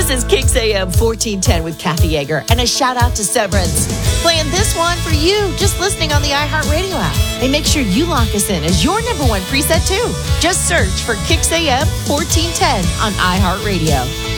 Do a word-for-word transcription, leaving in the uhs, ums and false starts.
This is Kicks A M fourteen ten with Kathy Yeager, and a shout out to Severance. Playing this one for you, just listening on the iHeartRadio app. And make sure you lock us in as your number one preset too. Just search for Kicks A M fourteen ten on iHeartRadio.